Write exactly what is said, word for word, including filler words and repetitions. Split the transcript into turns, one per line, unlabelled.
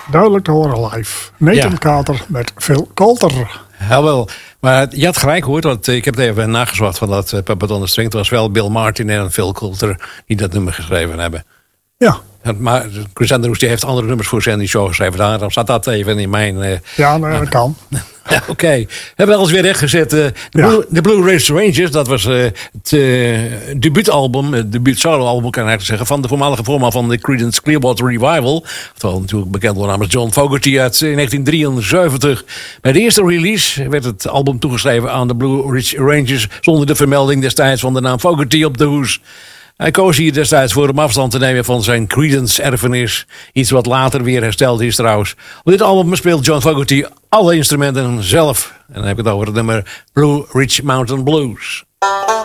duidelijk te horen live. Nathan
Ja.
Carter met Phil Coulter.
Jawel, maar je had gelijk hoor, want ik heb het even nagezocht van dat uh, Puppet on the String. Het was wel Bill Martin en Phil Coulter die dat nummer geschreven hebben.
Ja.
Maar Chris Andrews die heeft andere nummers voor Sandy Shaw geschreven. Daarom staat dat even in mijn... Uh,
ja, nou, dat kan.
Ja, oké. Okay. We hebben alles weer rechtgezet. Uh, de,
ja.
Blue, de Blue Ridge Rangers, dat was uh, het uh, debuutalbum, het debuut soloalbum kan ik eigenlijk zeggen, van de voormalige voorman van de Creedence Clearwater Revival. Terwijl natuurlijk bekend wordt namens John Fogerty uit negentien drieënzeventig. Bij de eerste release werd het album toegeschreven aan de Blue Ridge Rangers, zonder de vermelding destijds van de naam Fogerty op de hoes. Hij koos hier destijds voor om afstand te nemen van zijn Creedence-erfenis. Iets wat later weer hersteld is trouwens. Op dit album speelt John Fogerty alle instrumenten zelf. En dan heb ik het over het nummer Blue Ridge Mountain Blues.